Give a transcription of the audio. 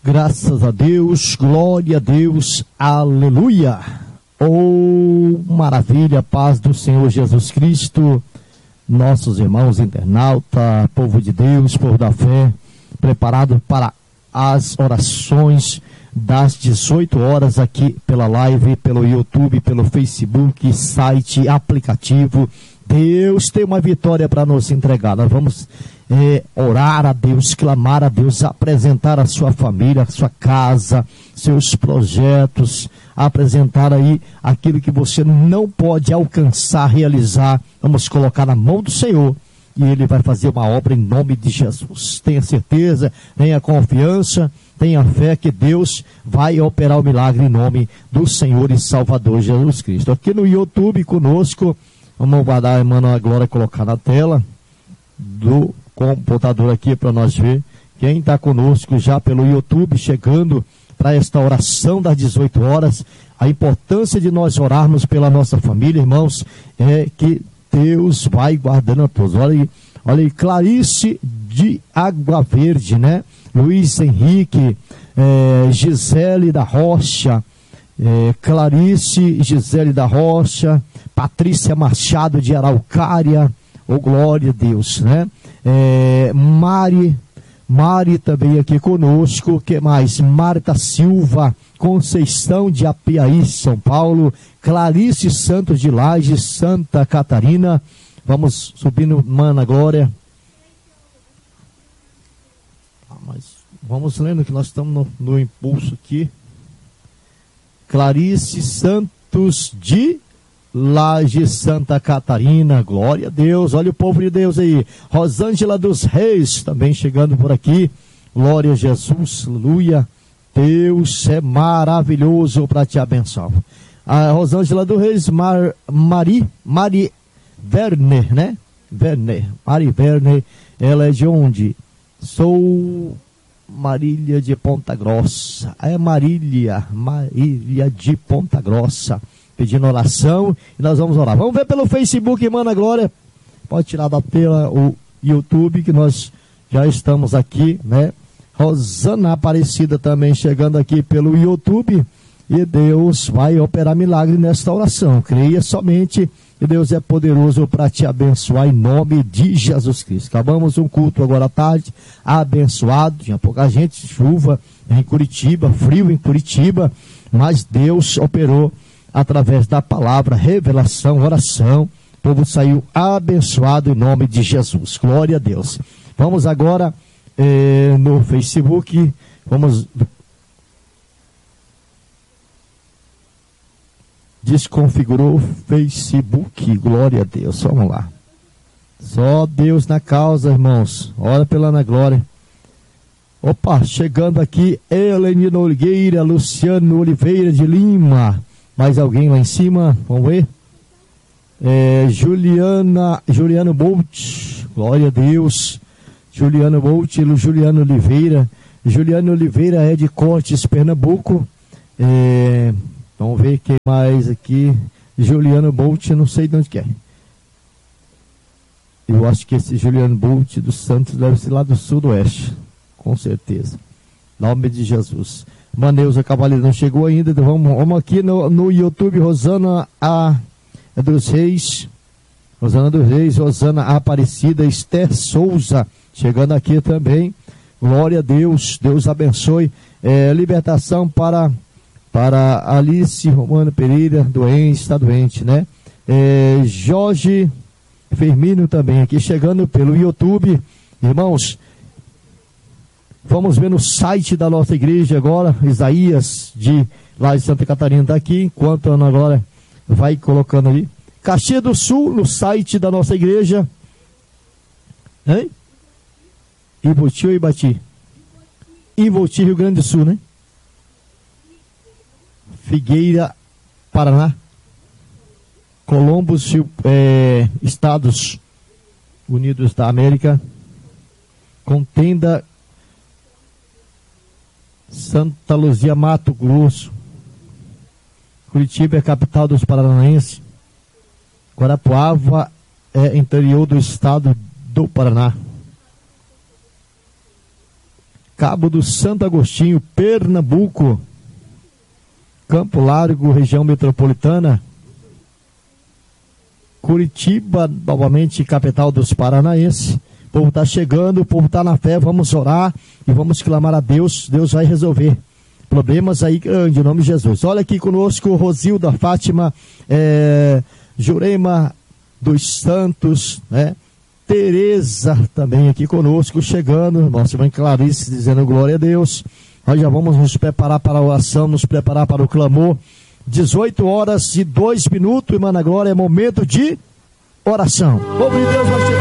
Graças a Deus, glória a Deus, aleluia. Oh, maravilha, paz do Senhor Jesus Cristo, nossos irmãos internauta, povo de Deus, povo da fé, preparado para as orações das 18 horas aqui pela live, pelo YouTube, pelo Facebook, site, aplicativo. Deus tem uma vitória para nos entregar. Nós vamos orar a Deus, clamar a Deus, apresentar a sua família, a sua casa, seus projetos, apresentar aí aquilo que você não pode alcançar, realizar. Vamos colocar na mão do Senhor e Ele vai fazer uma obra em nome de Jesus. Tenha certeza, tenha confiança, tenha fé que Deus vai operar o milagre em nome do Senhor e Salvador Jesus Cristo. Aqui no YouTube conosco, vamos guardar a irmã Ana Glória, colocar na tela do computador aqui para nós ver quem está conosco já pelo YouTube, chegando para esta oração das 18 horas. A importância de nós orarmos pela nossa família, irmãos, é que Deus vai guardando a todos. Olha aí, Clarice de Água Verde, né? Luiz Henrique, Gisele da Rocha, Clarice, Gisele da Rocha, Patrícia Machado de Araucária, oh glória a Deus, né? Mari também aqui conosco, que mais? Marta Silva, Conceição de Apiaí, São Paulo, Clarice Santos de Lages, Santa Catarina. Vamos subindo, Mana Glória. Mas vamos lendo que nós estamos no impulso aqui. Clarice Santos de Lages, Santa Catarina, glória a Deus. Olha o povo de Deus aí. Rosângela dos Reis também chegando por aqui, glória a Jesus, aleluia. Deus é maravilhoso para te abençoar. A Rosângela dos Reis, Mari Werner, né? Mari Werner, ela é de onde? Sou Marília de Ponta Grossa. É Marília de Ponta Grossa, pedindo oração, e nós vamos orar. Vamos ver pelo Facebook, irmã Ana Glória. Pode tirar da tela o YouTube, que nós já estamos aqui, né? Rosana Aparecida também chegando aqui pelo YouTube, e Deus vai operar milagre nesta oração. Creia somente que Deus é poderoso para te abençoar em nome de Jesus Cristo. Acabamos um culto agora à tarde, abençoado, tinha pouca gente, chuva em Curitiba, frio em Curitiba, mas Deus operou através da palavra, revelação, oração. O povo saiu abençoado em nome de Jesus. Glória a Deus. Vamos agora no Facebook. Vamos. Desconfigurou o Facebook. Glória a Deus. Vamos lá. Só Deus na causa, irmãos. Ora pela Ana Glória. Opa, chegando aqui, Helenina Olgueira, Luciano Oliveira de Lima. Mais alguém lá em cima? Vamos ver. Juliano Bolt, glória a Deus. Juliano Bolt, Juliano Oliveira. Juliano Oliveira é de Cortes, Pernambuco. Vamos ver quem mais aqui. Juliano Bolt, não sei de onde que é. Eu acho que esse Juliano Bolt dos Santos deve ser lá do sudoeste, com certeza. Em nome de Jesus. Maneuza Cavaleiro não chegou ainda, então vamos aqui no YouTube. Rosana dos Reis, Rosana Aparecida, Esther Souza, chegando aqui também, glória a Deus, Deus abençoe. Libertação para Alice Romano Pereira, está doente, né? Jorge Firmino também aqui, chegando pelo YouTube, irmãos. Vamos ver no site da nossa igreja agora. Isaías lá de Santa Catarina está aqui, enquanto a Ana Glória vai colocando ali. Caxias do Sul, no site da nossa igreja. Hein? Iboti ou Ibati? Iboti, Rio Grande do Sul, né? Figueira, Paraná. Columbus, Estados Unidos da América. Contenda, Santa Luzia, Mato Grosso. Curitiba é capital dos paranaenses. Guarapuava é interior do estado do Paraná. Cabo do Santo Agostinho, Pernambuco, Campo Largo, região metropolitana, Curitiba, novamente capital dos paranaenses. O povo está chegando, o povo está na fé, vamos orar e vamos clamar a Deus. Deus vai resolver problemas aí, em nome de Jesus. Olha aqui conosco Rosilda, Fátima, Jurema dos Santos, né? Tereza também aqui conosco, chegando, nossa irmã Clarice dizendo glória a Deus. Nós já vamos nos preparar para a oração, nos preparar para o clamor. 18h02, irmã Ana Glória, é momento de oração. Povo de Deus, vai chegar.